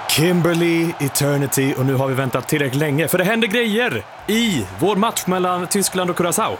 Kimberley, Eternity, och nu har vi väntat tillräckligt länge för det händer grejer i vår match mellan Tyskland och Curaçao.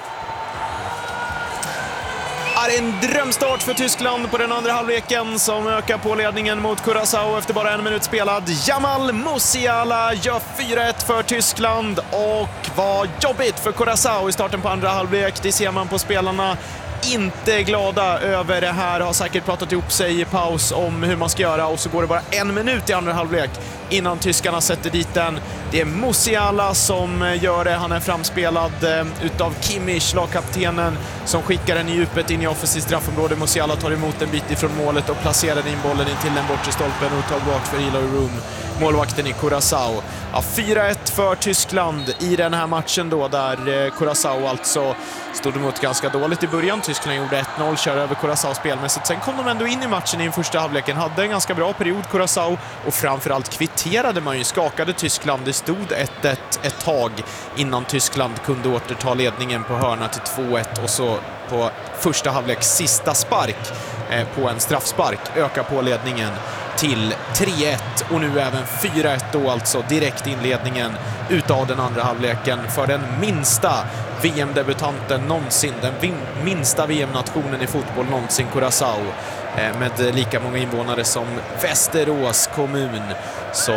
Det är en drömstart för Tyskland på den andra halvleken som ökar på ledningen mot Curaçao efter bara 1 minut spelad. Jamal Musiala gör 4-1 för Tyskland, och vad jobbigt för Curaçao i starten på andra halvlek. Det ser man på spelarna. Inte glada över det här, har säkert pratat ihop sig i paus om hur man ska göra, och så går det bara 1 minut i andra halvlek innan tyskarna sätter dit den. Det är Musiala som gör det, han är framspelad utav Kimmich, lagkaptenen, som skickar den i djupet in i offensivt straffområde. Musiala tar emot en bit ifrån målet och placerar in bollen in till den bortre stolpen och tar bort för Eloy Room, målvakten i Curaçao. Ja, 4-1 för Tyskland i den här matchen då, där Curaçao alltså stod emot ganska dåligt i början. Tyskland gjorde 1-0, kör över Curaçao spelmässigt. Sen kom de ändå in i matchen i den första halvleken, hade en ganska bra period Curaçao, och framförallt kvitterade man ju, skakade Tyskland. Det stod 1-1 ett tag innan Tyskland kunde återta ledningen på hörna till 2-1, och så på första halvleks sista spark på en straffspark ökar på ledningen till 3-1, och nu även 4-1 då, alltså direkt inledningen utav den andra halvleken för den minsta VM-debutanten någonsin, den minsta VM-nationen i fotboll någonsin, Curaçao, med lika många invånare som Västerås kommun, som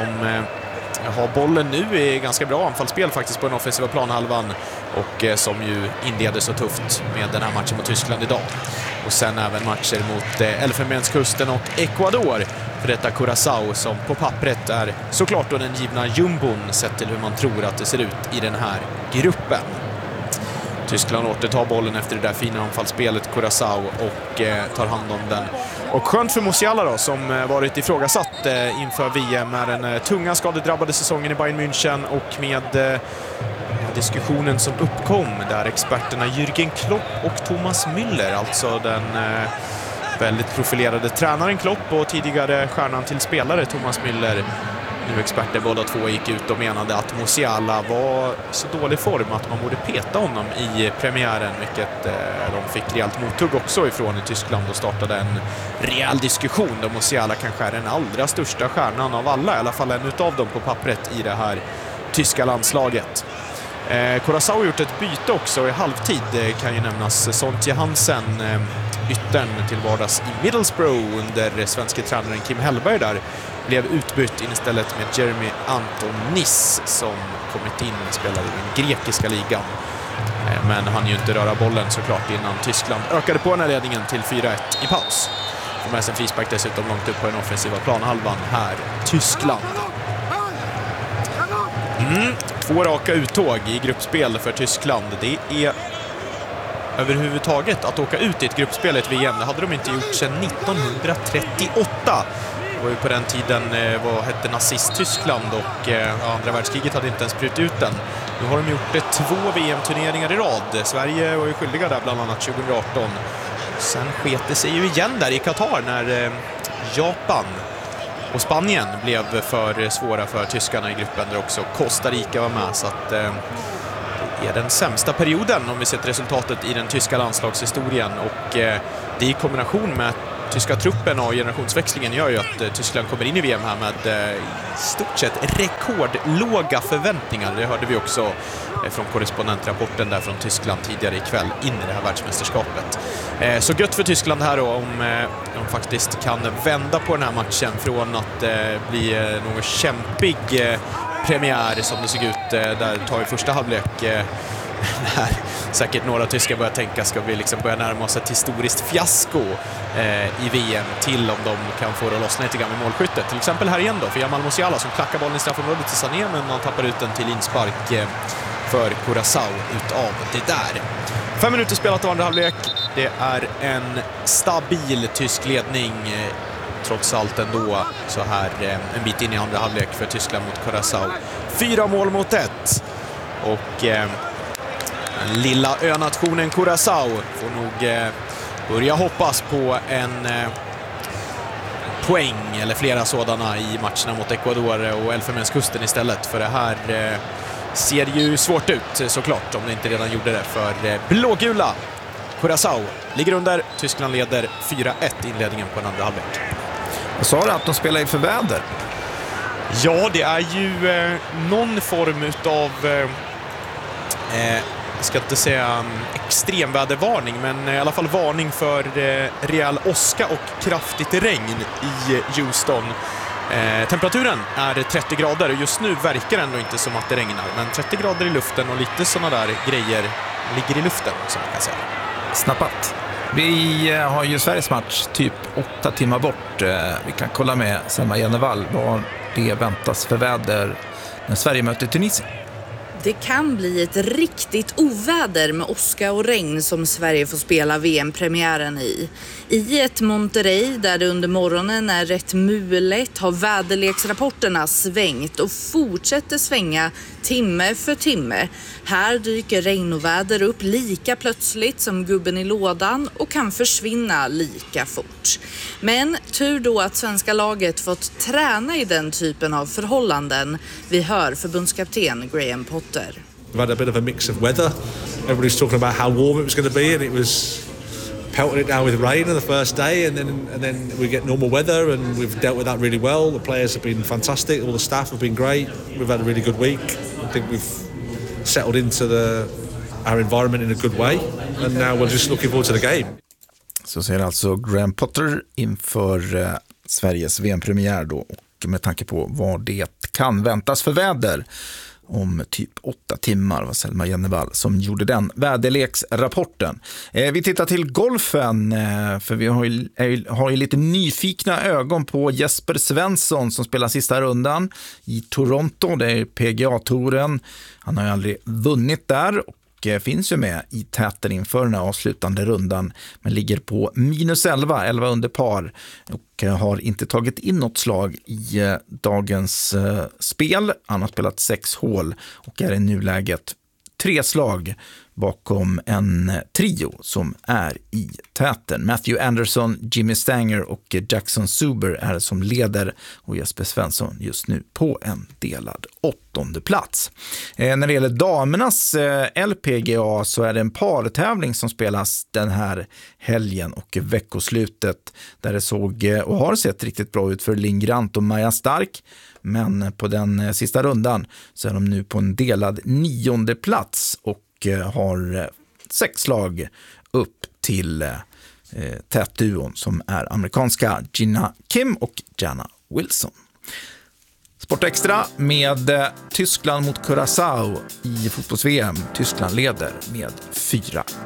har bollen nu i ganska bra anfallsspel faktiskt på den offensiva planhalvan, och som ju inleder så tufft med den här matchen mot Tyskland idag. Och sen även matcher mot Elfenbenskusten och Ecuador för detta Curaçao, som på pappret är såklart då den givna jumbon sett till hur man tror att det ser ut i den här gruppen. Tyskland återtar bollen efter det där fina anfallsspelet, Curaçao, och tar hand om den. Och skönt för Musiala då, som varit ifrågasatt inför VM med den tunga skadedrabbade säsongen i Bayern München, och med diskussionen som uppkom där experterna Jürgen Klopp och Thomas Müller, alltså den väldigt profilerade tränaren Klopp och tidigare stjärnan till spelare Thomas Müller, nu experter båda två, gick ut och menade att Musiala var så dålig form att man borde peta honom i premiären, vilket de fick rejält mothugg också ifrån i Tyskland, och startade en rejäl diskussion där Musiala kanske är den allra största stjärnan av alla, i alla fall en utav dem på pappret i det här tyska landslaget. Curaçao har gjort ett byte också i halvtid, kan ju nämnas. Sontje Hansen, yttern till vardags i Middlesbrough under svenska tränaren Kim Hellberg där, blev utbytt istället med Jeremy Antonis, som kommit in och spelar i den grekiska ligan. Men han ju inte röra bollen såklart innan Tyskland ökade på den här ledningen till 4-1 i paus. Och med en frispark dessutom långt upp på den offensiva planhalvan här, Tyskland. 2 raka uttåg i gruppspel för Tyskland. Det är överhuvudtaget att åka ut i ett gruppspel i ett VM. Det hade de inte gjort sedan 1938. Det var ju på den tiden vad hette nazist-Tyskland, och andra världskriget hade inte ens brutit ut den. Nu har de gjort 2 VM-turneringar i rad. Sverige var ju skyldiga där bland annat 2018. Sen sket det sig ju igen där i Qatar när Japan och Spanien blev för svåra för tyskarna i gruppen, där också Costa Rica var med. Så att det är den sämsta perioden om vi sett resultatet i den tyska landslagshistorien, och det i kombination med tyska truppen och generationsväxlingen gör ju att Tyskland kommer in i VM här med i stort sett rekordlåga förväntningar. Det hörde vi också från korrespondentrapporten där från Tyskland tidigare ikväll in i det här världsmästerskapet. Så gött för Tyskland här då, om de faktiskt kan vända på den här matchen från att bli någon kämpig premiär som det såg ut där tar i första halvlek. När säkert några tyskar börjar tänka ska vi liksom börja närma oss ett historiskt fiasko i VM, till om de kan få det att lossna lite grann med målskyttet. Till exempel här igen då för Jamal Musiala, som klackar bollen i straffområdet till Sané, men man tappar ut den till inspark för Curaçao utav det där. 5 minuter spelat av andra halvlek. Det är en stabil tysk ledning trots allt ändå så här en bit in i andra halvlek för Tyskland mot Curaçao. 4 mål mot 1. Och den lilla önationen Curaçao får nog börja hoppas på en poäng eller flera sådana i matcherna mot Ecuador och Elfenbenskusten istället. För det här ser ju svårt ut såklart, om det inte redan gjorde det för blågula. Curaçao ligger under, Tyskland leder 4-1 inledningen på den andra halvlek. Jag sa det att de spelar inför väder. Ja, det är ju någon form utav jag ska inte säga extremvädervarning, men i alla fall varning för rejäl åska och kraftigt regn i Houston. Temperaturen är 30 grader och just nu verkar det ändå inte som att det regnar, men 30 grader i luften och lite sådana där grejer ligger i luften, som man kan säga. Snappat. Vi har ju Sveriges match typ 8 timmar bort. Vi kan kolla med Selma Jennevall vad det väntas för väder när Sverige möter Tunisien. Det kan bli ett riktigt oväder med åska och regn som Sverige får spela VM-premiären i. I ett Monterrey där det under morgonen är rätt mulet har väderleksrapporterna svängt och fortsätter svänga timme för timme. Här dyker regn och väder upp lika plötsligt som gubben i lådan och kan försvinna lika fort. Men tur då att svenska laget fått träna i den typen av förhållanden. Vi hör förbundskapten Graham Potter. We've had a bit of a mix of weather. Everybody's talking about how warm it was going to be, and it was pelting it down with rain on the first day, and then we get normal weather, and we've dealt with that really well. The players have been fantastic, all the staff have been great. We've had a really good week. I think we've settled into our environment in a good way, and now we're just looking forward to the game. Så säger alltså Graham Potter inför Sveriges VM-premiär då, och med tanke på vad det kan väntas för väder om typ 8 timmar, var Selma Jennevall som gjorde den väderleksrapporten. Vi tittar till golfen, för vi har ju lite nyfikna ögon på Jesper Svensson som spelar sista rundan i Toronto. Det är PGA-touren. Han har ju aldrig vunnit där och finns ju med i täten inför den här avslutande rundan, men ligger på -11 under par och har inte tagit in något slag i dagens spel. Han har spelat 6 hål och är i nuläget 3 slag bakom en trio som är i täten. Matthew Anderson, Jimmy Stanger och Jackson Zuber är som leder och Jesper Svensson just nu på en delad 8:e plats. När det gäller damernas LPGA så är det en partävling som spelas den här helgen och veckoslutet där det såg och har sett riktigt bra ut för Linn Grant och Maja Stark. Men på den sista rundan så är de nu på en delad 9:e plats och har 6 slag upp till tätduon som är amerikanska Gina Kim och Jana Wilson. Sportextra med Tyskland mot Curaçao i fotbolls-VM. Tyskland leder med 4-1.